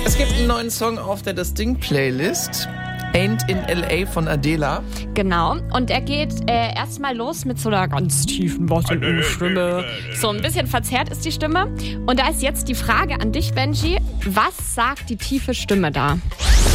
Es gibt einen neuen Song auf der Distinct-Playlist. Ain't in L.A. von Adela. Genau, und er geht erstmal los mit so einer ganz tiefen Stimme. So ein bisschen verzerrt ist die Stimme. Und da ist jetzt die Frage an dich, Benji. Was sagt die tiefe Stimme da?